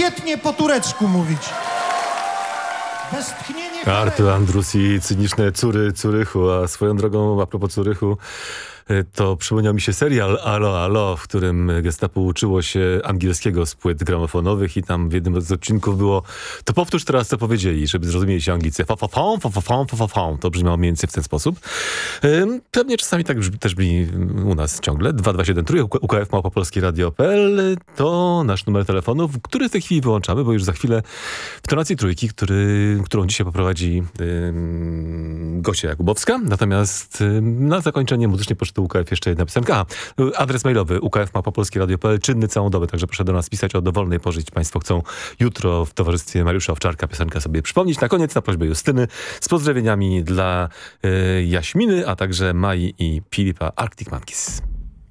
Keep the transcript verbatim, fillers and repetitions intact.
świetnie po turecku mówić. Westchnienie Artur Andrus i cyniczne Cury Curychu, a swoją drogą, a propos Curychu, to przypomniał mi się serial Alo, Alo, w którym gestapo uczyło się angielskiego z płyt gramofonowych i tam w jednym z odcinków było: to powtórz teraz, co powiedzieli, żeby zrozumieli się Anglicy. Fa, fa, fa, fa, fa, fa, fa, fa, fa. To brzmiało mniej więcej w ten sposób. Pewnie czasami tak brzmi, też brzmi u nas ciągle. dwa dwa siedem trzy, U K F małpa polskie radio kropka p l to nasz numer telefonu, który w tej chwili wyłączamy, bo już za chwilę w tonacji trójki, który, którą dzisiaj poprowadzi yy, Gosia Jakubowska. Natomiast yy, na zakończenie muzycznie poczty U K F jeszcze jedna piosenka. Aha, adres mailowy U K F małpa polskie radio kropka p l, czynny całą dobę, także proszę do nas pisać o dowolnej porze, jeśli państwo chcą jutro w towarzystwie Mariusza Owczarka piosenkę sobie przypomnieć. Na koniec, na prośbę Justyny, z pozdrowieniami dla yy, Jaśminy, a także Mai i Filipa, Arctic Monkeys.